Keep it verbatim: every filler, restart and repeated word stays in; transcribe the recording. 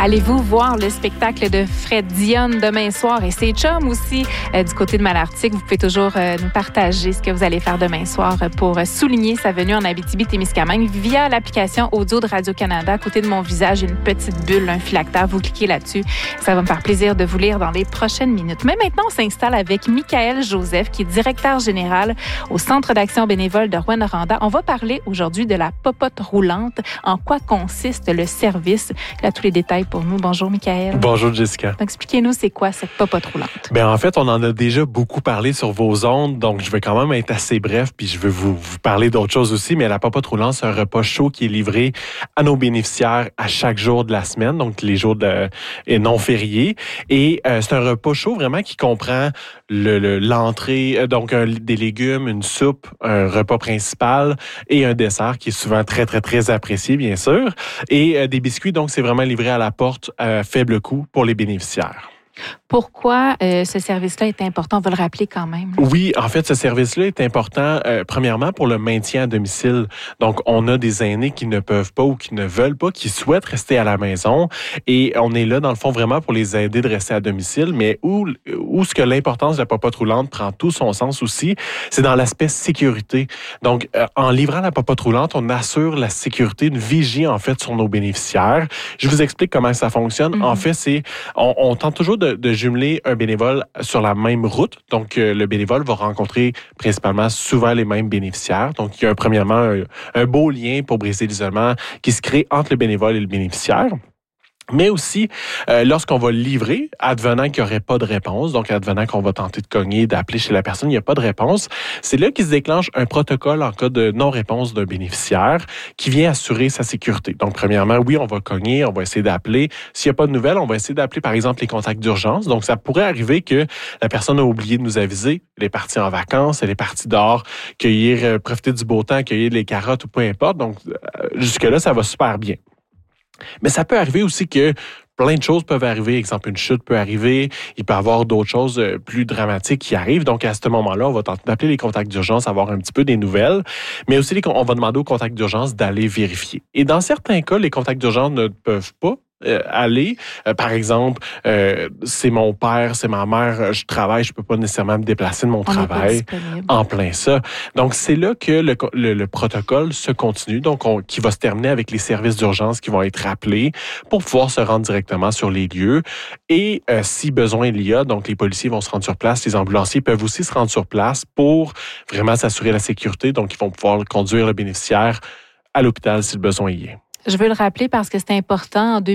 Allez-vous voir le spectacle de Fred Dionne demain soir et ses chums aussi euh, du côté de Malartic? Vous pouvez toujours euh, nous partager ce que vous allez faire demain soir pour souligner sa venue en Abitibi-Témiscamingue via l'application audio de Radio-Canada. À côté de mon visage, une petite bulle, un phylactère. Vous cliquez là-dessus. Ça va me faire plaisir de vous lire dans les prochaines minutes. Mais maintenant, on s'installe avec Michael Joseph, qui est directeur général au Centre d'action bénévole de Rouyn-Noranda. On va parler aujourd'hui de la popote roulante. En quoi consiste le service? Là, tous les détails pour nous. Bonjour, Michael. Bonjour, Jessica. Donc, expliquez-nous, c'est quoi cette popote roulante? Bien, en fait, on en a déjà beaucoup parlé sur vos ondes, donc je vais quand même être assez bref, puis je vais vous, vous parler d'autres choses aussi, mais la popote roulante, c'est un repas chaud qui est livré à nos bénéficiaires à chaque jour de la semaine, donc les jours de, et non fériés. Et euh, c'est un repas chaud vraiment qui comprend le, le, l'entrée, euh, donc un, des légumes, une soupe, un repas principal et un dessert qui est souvent très, très, très apprécié, bien sûr. Et euh, des biscuits, donc c'est vraiment livré à la porte à faible coût pour les bénéficiaires. Pourquoi euh, ce service-là est important? On va le rappeler quand même. Oui, en fait, ce service-là est important, euh, premièrement, pour le maintien à domicile. Donc, on a des aînés qui ne peuvent pas ou qui ne veulent pas, qui souhaitent rester à la maison. Et on est là, dans le fond, vraiment pour les aider de rester à domicile. Mais où, où ce que l'importance de la popote roulante prend tout son sens aussi, c'est dans l'aspect sécurité. Donc, euh, en livrant la popote roulante, on assure la sécurité, une vigie, en fait, sur nos bénéficiaires. Je vous explique comment ça fonctionne. Mm-hmm. En fait, c'est, on, on tente toujours de, de jumeler un bénévole sur la même route. Donc, euh, le bénévole va rencontrer principalement souvent les mêmes bénéficiaires. Donc, il y a un, premièrement un, un beau lien pour briser l'isolement qui se crée entre le bénévole et le bénéficiaire. Mais aussi, euh, lorsqu'on va le livrer, advenant qu'il n'y aurait pas de réponse, donc advenant qu'on va tenter de cogner, d'appeler chez la personne, il n'y a pas de réponse, c'est là qu'il se déclenche un protocole en cas de non-réponse d'un bénéficiaire qui vient assurer sa sécurité. Donc, premièrement, oui, on va cogner, on va essayer d'appeler. S'il n'y a pas de nouvelles, on va essayer d'appeler, par exemple, les contacts d'urgence. Donc, ça pourrait arriver que la personne a oublié de nous aviser, elle est partie en vacances, elle est partie dehors, cueillir, euh, profiter du beau temps, cueillir les carottes ou peu importe. Donc, euh, jusque-là, ça va super bien. Mais ça peut arriver aussi que plein de choses peuvent arriver. Exemple, une chute peut arriver. Il peut y avoir d'autres choses plus dramatiques qui arrivent. Donc, à ce moment-là, on va tenter d'appeler les contacts d'urgence, avoir un petit peu des nouvelles. Mais aussi, on va demander aux contacts d'urgence d'aller vérifier. Et dans certains cas, les contacts d'urgence ne peuvent pas Euh, aller. Euh, par exemple, euh, c'est mon père, c'est ma mère, je travaille, je peux pas nécessairement me déplacer de mon On travail en plein ça. Donc, c'est là que le, le, le protocole se continue, donc on, qui va se terminer avec les services d'urgence qui vont être appelés pour pouvoir se rendre directement sur les lieux. Et euh, si besoin il y a, donc les policiers vont se rendre sur place, les ambulanciers peuvent aussi se rendre sur place pour vraiment s'assurer la sécurité. Donc, ils vont pouvoir conduire le bénéficiaire à l'hôpital si le besoin y est. Je veux le rappeler parce que c'est important. En